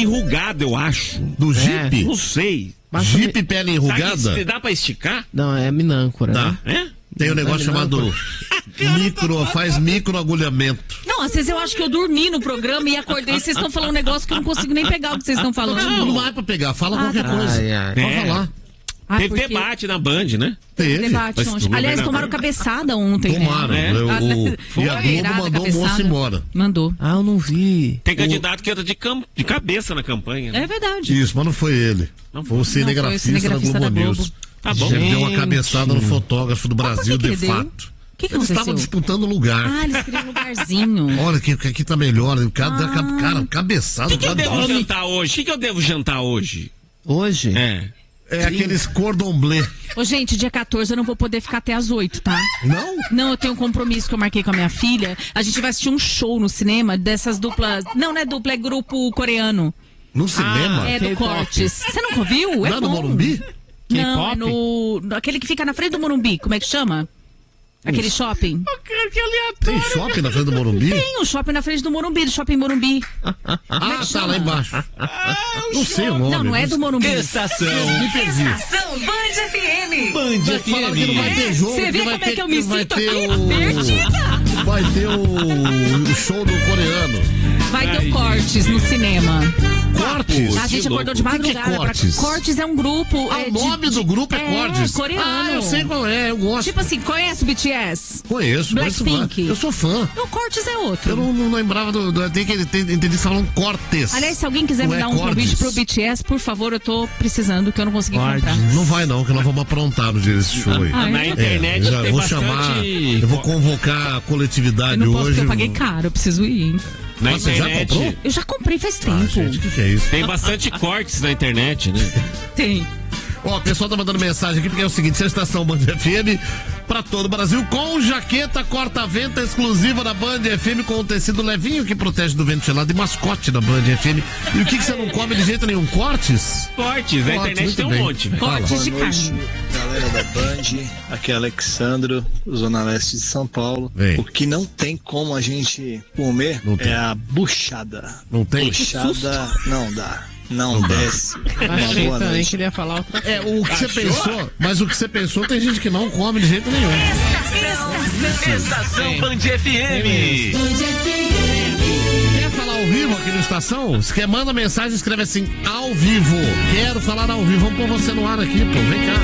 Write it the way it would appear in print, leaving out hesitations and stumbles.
enrugado, eu acho. Do Jeep? Não sei. Jeep pele enrugada? Dá pra esticar? Não, é minâncora. Dá. Né? Tem um negócio chamado faz microagulhamento. Não, às vezes eu acho que eu dormi no programa e acordei e vocês estão falando um negócio que eu não consigo nem pegar o que vocês estão falando. Não é pra pegar, fala qualquer coisa. Pode falar. Teve debate na Band, né? Teve debate ontem. Aliás, tomaram cabeçada ontem, tomaram, né? E a Globo mandou o moço embora. Mandou. Eu não vi. Tem candidato que entra de cabeça na campanha. Né? É verdade. Isso, mas não foi ele. Foi o cinegrafista da Globo News. Tá bom. Ele deu uma cabeçada no fotógrafo do Brasil, de fato. Que eles estavam disputando lugar. Eles queriam um lugarzinho. Olha, que aqui tá melhor. Cara, cabeçada. O que eu devo jantar hoje? O que eu devo jantar hoje? Hoje? É aqueles cordon bleu. Ô, gente, dia 14 eu não vou poder ficar até as 8, tá? Não? Não, eu tenho um compromisso que eu marquei com a minha filha. A gente vai assistir um show no cinema dessas duplas. Não é dupla, é grupo coreano. No cinema? É do Cortes. Você nunca viu? Não é no Morumbi? Não, é no... Aquele que fica na frente do Morumbi. Como é que chama? Aquele shopping. Que aleatório. Tem shopping na frente do Morumbi? Tem um shopping na frente do Morumbi, do Shopping Morumbi. Tá lá embaixo. Não sei o nome. Não é do Morumbi. Estação. Me perdi. Estação Band FM. Band Falaram que não vai ter jogo. Você vê como é que eu me sinto aqui? Perdida. Vai ter o show do coreano. Vai ter o Cortes no cinema. Cortes? A gente acordou de madrugada. O que é Cortes? Cortes é um grupo. O nome do grupo é Cortes? Coreano. Eu sei qual é, eu gosto. Tipo assim, conhece o BTS? Conheço. Blackpink. Eu sou fã. O Cortes é outro. Eu não lembrava entendi que falando Cortes. Aliás, se alguém quiser me dar um convite pro BTS, por favor, eu tô precisando, que eu não consegui comprar. Não vai não, que nós vamos aprontar no dia desse show aí. Na internet eu tem vou bastante... chamar, eu vou convocar a coletividade eu não posso, hoje. porque eu paguei caro, eu preciso ir, hein? Na Você internet. já comprou? Eu já comprei faz tempo. Gente, o que é isso? Tem bastante cortes na internet, né? Tem. Ó, o pessoal tá mandando mensagem aqui, porque é o seguinte, a estação Band FM pra todo o Brasil, com jaqueta corta-vento exclusiva da Band FM, com o tecido levinho que protege do vento gelado e mascote da Band FM. E o que você não come de jeito nenhum? Cortes? Cortes, na internet tem um monte, velho. Cortes de Boa noite, carne. galera da Band, aqui é Alexandro, Zona Leste de São Paulo. Vem. O que não tem como a gente comer Não tem. é a buchada. Não tem? Buchada não dá. Não desce. Achei Boa também noite. que ele ia falar outra coisa. O que você pensou, mas o que você pensou tem gente que não come de jeito nenhum. Estação Band FM. Quer falar ao vivo aqui na estação? Se quer, manda mensagem, escreve assim, ao vivo. Quero falar ao vivo. Vamos pôr você no ar aqui, pô. Vem cá.